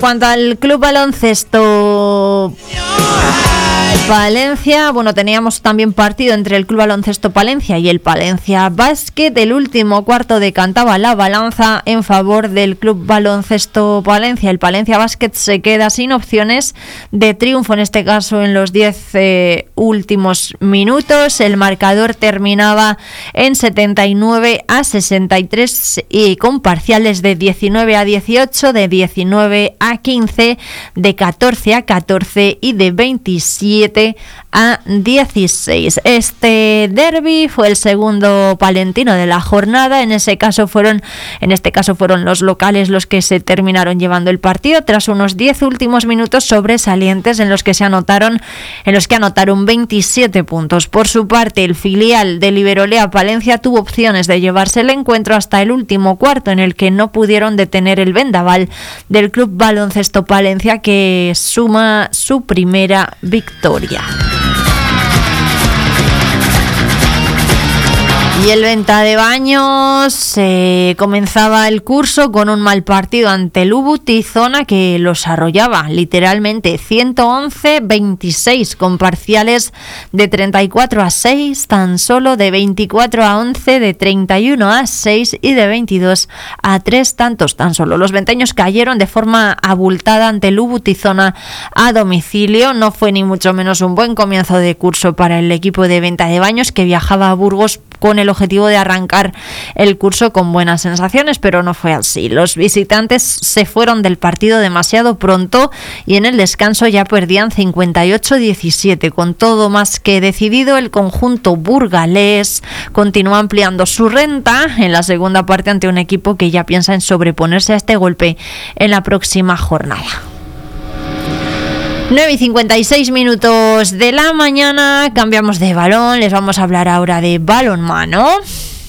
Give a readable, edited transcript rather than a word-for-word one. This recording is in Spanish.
cuanto al Club Baloncesto Palencia, bueno, teníamos también partido entre el Club Baloncesto Palencia y el Palencia Basket. El último cuarto decantaba la balanza en favor del Club Baloncesto Palencia. El Palencia Basket se queda sin opciones de triunfo, en este caso en los 10 últimos minutos. El marcador terminaba en 79-63 y con parciales de 19-18, de 19-15, de 14-14 y de 27-16. Este derbi fue el segundo palentino de la jornada. En este caso fueron los locales los que se terminaron llevando el partido tras unos 10 últimos minutos sobresalientes en los que anotaron 27 puntos. Por su parte, el filial del Iberolea Palencia tuvo opciones de llevarse el encuentro hasta el último cuarto, en el que no pudieron detener el vendaval del Club Baloncesto Palencia, que suma su primera victoria. Y el Venta de Baños comenzaba el curso con un mal partido ante el Ubud Tizona, que los arrollaba literalmente 111-26 con parciales de 34-6, tan solo de 24-11, de 31-6 y de 22-3 tantos tan solo. Los venteños cayeron de forma abultada ante el Ubud Tizona a domicilio. No fue ni mucho menos un buen comienzo de curso para el equipo de Venta de Baños, que viajaba a Burgos con el objetivo de arrancar el curso con buenas sensaciones, pero no fue así. Los visitantes se fueron del partido demasiado pronto y en el descanso ya perdían 58-17. Con todo más que decidido, el conjunto burgalés continúa ampliando su renta en la segunda parte ante un equipo que ya piensa en sobreponerse a este golpe en la próxima jornada. 9:56 de la mañana, cambiamos de balón, les vamos a hablar ahora de balonmano.